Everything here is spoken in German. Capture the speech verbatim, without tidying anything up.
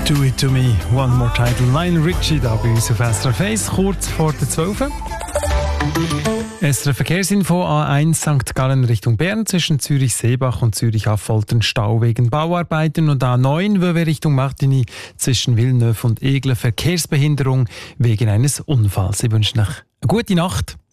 Do it to me, one more title. Lionel Richie da bei uns auf S R F eins, kurz vor der zwölf. S R F Verkehrsinfo A eins Sankt Gallen Richtung Bern zwischen Zürich-Seebach und Zürich-Affoltern Stau wegen Bauarbeiten und A neun Vevey Richtung Martigny zwischen Villeneuve und Aigle Verkehrsbehinderung wegen eines Unfalls. Ich wünsche euch eine gute Nacht.